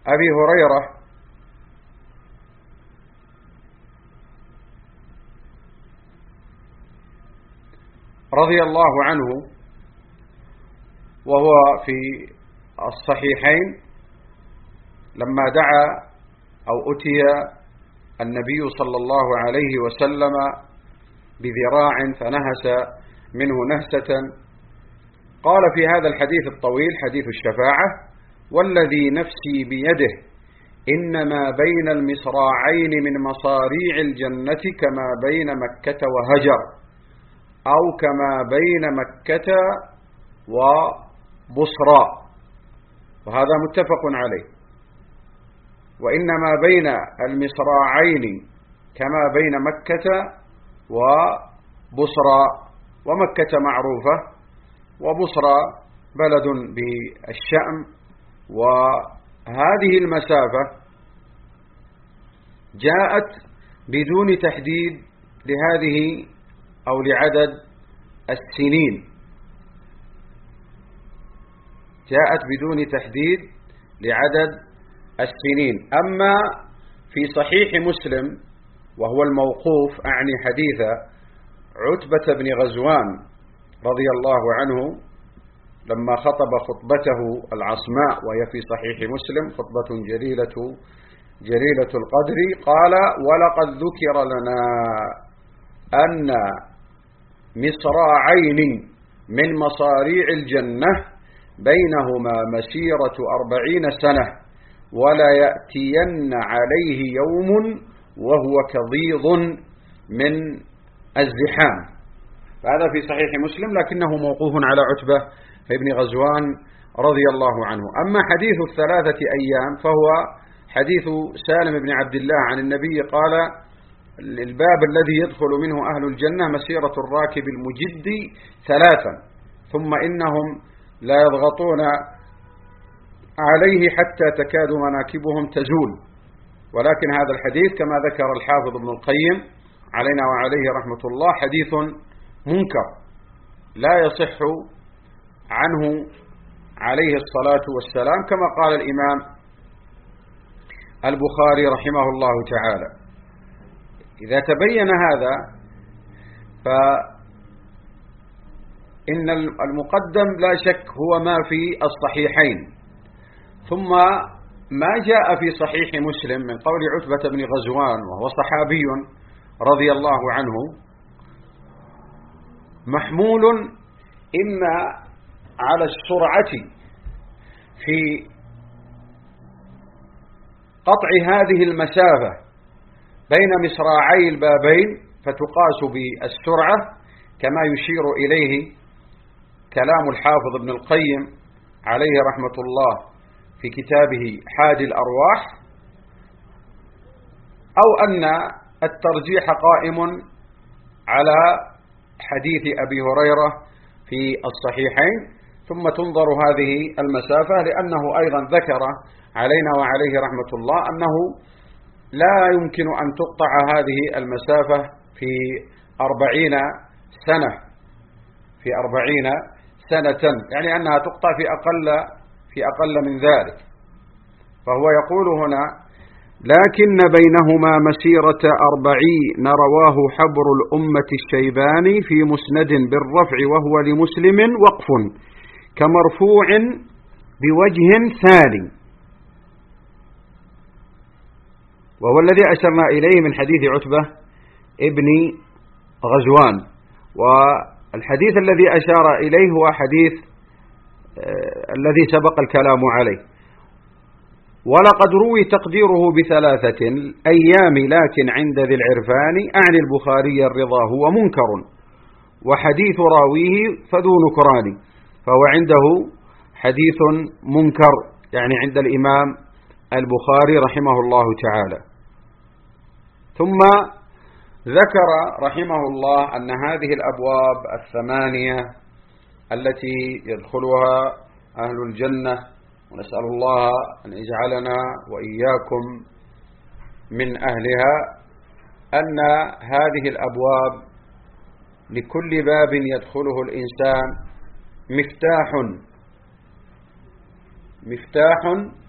أبي هريرة رضي الله عنه، وهو في الصحيحين، لما دعا أو أتي النبي صلى الله عليه وسلم بذراع فنهس منه نهسة، قال في هذا الحديث الطويل، حديث الشفاعة: والذي نفسي بيده إنما بين المصراعين من مصاريع الجنة كما بين مكة وهجر، أو كما بين مكة وبصرى، وهذا متفق عليه. وإنما بين المصراعين كما بين مكة وبصرى، ومكة معروفة، وبصرى بلد بالشام. وهذه المسافة جاءت بدون تحديد لهذه أو لعدد السنين، جاءت بدون تحديد لعدد السنين. أما في صحيح مسلم، وهو الموقوف، أعني حديث عتبة بن غزوان رضي الله عنه لما خطب خطبته العصماء، وهي في صحيح مسلم، خطبة جليلة القدر، قال: ولقد ذكر لنا أن مصراعين من مصاريع الجنة بينهما مسيرة 40 سنة، ولا يأتين عليه يوم وهو كضيض من الزحام. فهذا في صحيح مسلم، لكنه موقوف على عتبة بن غزوان رضي الله عنه. أما حديث ال3 أيام فهو حديث سالم بن عبد الله عن النبي، قال: الباب الذي يدخل منه أهل الجنة مسيرة الراكب المجد 3، ثم إنهم لا يضغطون عليه حتى تكاد مناكبهم تزول. ولكن هذا الحديث كما ذكر الحافظ ابن القيم علينا وعليه رحمة الله حديث منكر لا يصح عنه عليه الصلاة والسلام، كما قال الإمام البخاري رحمه الله تعالى. إذا تبين هذا فإن المقدم لا شك هو ما في الصحيحين، ثم ما جاء في صحيح مسلم من قول عتبة بن غزوان، وهو صحابي رضي الله عنه، محمول إما على السرعة في قطع هذه المسافة بين مصراعي البابين، فتقاس بالسرعة، كما يشير إليه كلام الحافظ ابن القيم عليه رحمة الله في كتابه حادي الأرواح، أو أن الترجيح قائم على حديث أبي هريرة في الصحيحين، ثم تنظر هذه المسافة، لأنه أيضا ذكر علينا وعليه رحمة الله أنه لا يمكن أن تقطع هذه المسافة في 40 سنة، في 40 سنة، يعني أنها تقطع في أقل من ذلك. فهو يقول هنا: لكن بينهما مسيرة 40 رواه حبر الأمة الشيباني في مسند بالرفع، وهو لمسلم وقف كمرفوع بوجه ثاني، وهو الذي أشرنا إليه من حديث عتبة ابن غزوان. والحديث الذي أشار إليه هو حديث الذي سبق الكلام عليه. ولقد روي تقديره ب3 أيام، لكن عند ذي العرفان أعني البخاري الرضا هو منكر، وحديث راويه فذو نكران، فهو عنده حديث منكر، يعني عند الإمام البخاري رحمه الله تعالى. ثم ذكر رحمه الله أن هذه الأبواب 8 التي يدخلها أهل الجنة، ونسأل الله أن يجعلنا وإياكم من أهلها، أن هذه الأبواب لكل باب يدخله الإنسان مفتاح